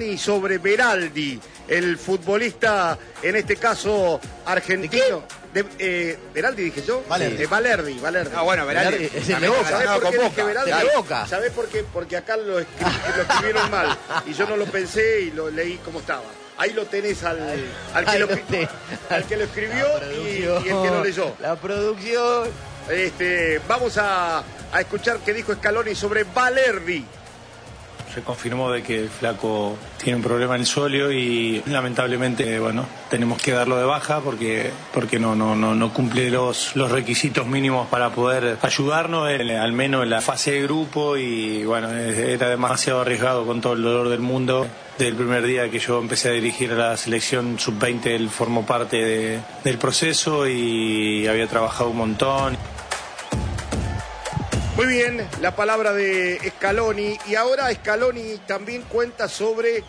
Scaloni sobre Beraldi, el futbolista, en este caso argentino. Beraldi dije yo. Valerdi. Valerdi. Ah, bueno, Beraldi Es el de Boca. ¿Sabés por qué dije Beraldi? De Boca. ¿Sabés por qué? Porque acá lo escribieron mal. Y yo no lo pensé y lo leí como estaba. Ahí lo tenés al que lo escribió y el que lo leyó. La producción. Vamos a escuchar qué dijo Scaloni sobre Valerdi. Se confirmó de que el flaco tiene un problema en el sóleo y lamentablemente, bueno, tenemos que darlo de baja porque no cumple los requisitos mínimos para poder ayudarnos, al menos en la fase de grupo, y bueno, era demasiado arriesgado con todo el dolor del mundo. Desde el primer día que yo empecé a dirigir a la selección sub-20, él formó parte del proceso y había trabajado un montón. Muy bien, la palabra de Scaloni. Y ahora Scaloni también cuenta sobre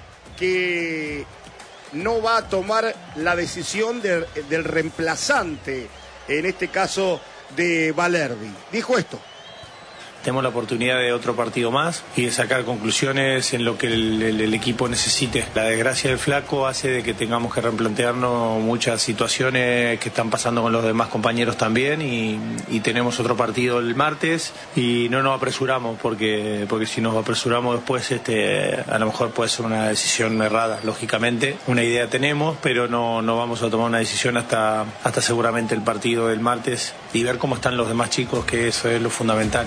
que no va a tomar la decisión del reemplazante, en este caso de Valerdi. Dijo esto. Tenemos la oportunidad de otro partido más y de sacar conclusiones en lo que el equipo necesite. La desgracia del flaco hace de que tengamos que replantearnos muchas situaciones que están pasando con los demás compañeros también, y tenemos otro partido el martes y no nos apresuramos porque si nos apresuramos después a lo mejor puede ser una decisión errada, lógicamente. Una idea tenemos, pero no vamos a tomar una decisión hasta seguramente el partido del martes y ver cómo están los demás chicos, que eso es lo fundamental.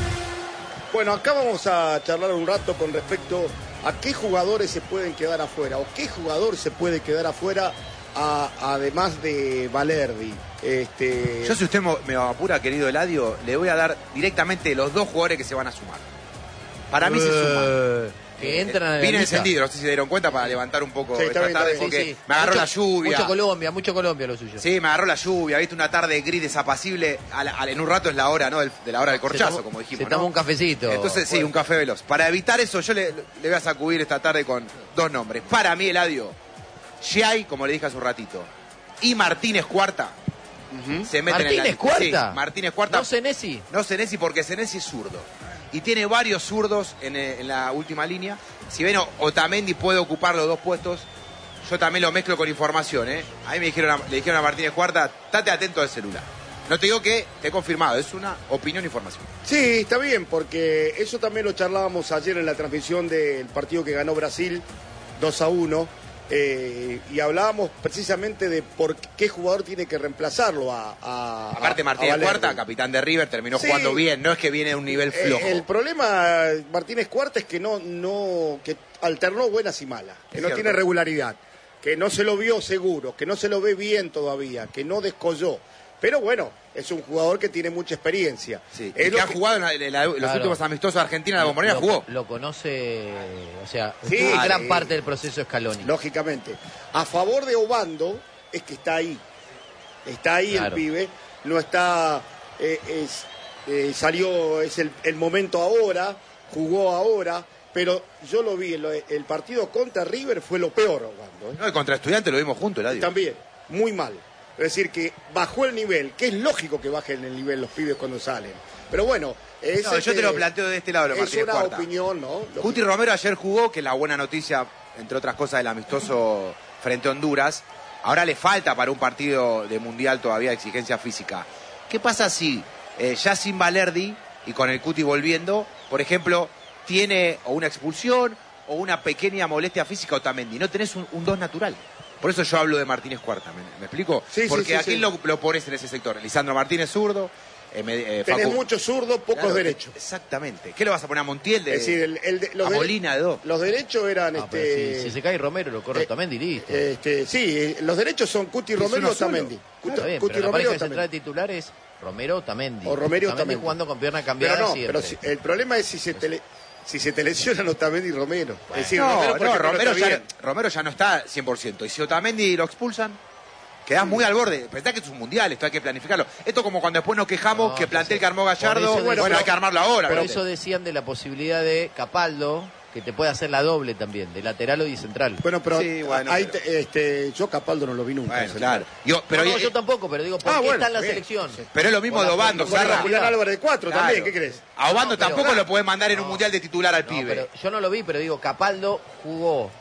Bueno, acá vamos a charlar un rato con respecto a qué jugadores se pueden quedar afuera o qué jugador se puede quedar afuera además de Valerdi. Yo, si usted me apura, querido Eladio, le voy a dar directamente los dos jugadores que se van a sumar. Para mí se suman. Que entran Vine encendido, no sé si se dieron cuenta, para levantar un poco esta tarde, porque me agarró la lluvia. Mucho Colombia lo suyo. Sí, me agarró la lluvia, viste, una tarde gris desapacible. En un rato es la hora, ¿no? De la hora del corchazo, como dijimos. Se toma un cafecito. Entonces, sí, un café veloz. Para evitar eso, yo le voy a sacudir esta tarde con dos nombres. Para mí, Eladio, Giai, como le dije hace un ratito, y Martínez Cuarta. Se meten en ¿Martínez Cuarta? Sí, Martínez Cuarta. No Senesi. No Senesi, porque Senesi es zurdo. Y tiene varios zurdos en la última línea. Si ven, Otamendi puede ocupar los dos puestos, yo también lo mezclo con información, ¿eh? A mí le dijeron a Martínez Cuarta, estate atento al celular. No te digo que te he confirmado, es una opinión e información. Sí, está bien, porque eso también lo charlábamos ayer en la transmisión del partido que ganó Brasil 2-1. Y hablábamos precisamente de por qué jugador tiene que reemplazarlo aparte Martínez Cuarta, capitán de River, terminó jugando bien, no es que viene de un nivel flojo. El problema Martínez Cuarta es que que alternó buenas y malas, que no tiene regularidad, que no se lo vio seguro, que no se lo ve bien todavía, que no descolló. Pero bueno, es un jugador que tiene mucha experiencia. Sí. Y que ha jugado en los últimos amistosos de Argentina, la Bombonera jugó. Lo conoce, o sea, sí, gran parte del proceso Scaloni. Lógicamente. A favor de Obando es que está ahí. Está ahí el pibe. No está... salió, es el momento ahora, jugó ahora, pero yo lo vi, el partido contra River fue lo peor, Obando. No, y contra Estudiantes lo vimos juntos, Eladio. También, muy mal. Es decir, que bajó el nivel, que es lógico que bajen el nivel los pibes cuando salen. Pero bueno, yo te lo planteo de este lado, lo Martínez Cuarta. Es una opinión, ¿no? Cuti Romero ayer jugó, que es la buena noticia, entre otras cosas, del amistoso frente a Honduras. Ahora le falta para un partido de Mundial todavía exigencia física. ¿Qué pasa si ya sin Valerdi y con el Cuti volviendo, por ejemplo, tiene o una expulsión o una pequeña molestia física Otamendi? No tenés un 2 natural. Por eso yo hablo de Martínez Cuarta, ¿me explico? Sí, porque sí, ¿a quién lo pones en ese sector? Lisandro Martínez zurdo. Tenés muchos zurdos, pocos derechos. Exactamente. ¿Qué le vas a poner a Montiel? Es decir, a Molina de dos. Los derechos eran... Si se cae Romero, lo corre Otamendi, listo. Sí, los derechos son Cuti Romero y Otamendi. Está bien, pero la pareja central titular es Romero Otamendi. O Romero Otamendi jugando con pierna cambiada siempre. Pero el problema es si se te lesionan Otamendi y Romero. Bueno. Es decir, Romero ya no está 100%. Y si Otamendi lo expulsan, quedás muy al borde. Pensá que es un mundial, esto hay que planificarlo. Esto como cuando después nos quejamos que plantel que armó Gallardo, hay que armarlo ahora. Por eso decían de la posibilidad de Capaldo, que te puede hacer la doble también, de lateral o de central. Bueno, pero yo Capaldo no lo vi nunca. Bueno, claro. Yo tampoco, pero digo, ¿por qué está en la selección? Pero es lo mismo de Obando. Julián Álvarez de 4 también, ¿qué crees? A Obando tampoco lo podés mandar en un mundial de titular al pibe. Pero yo no lo vi, pero digo, Capaldo jugó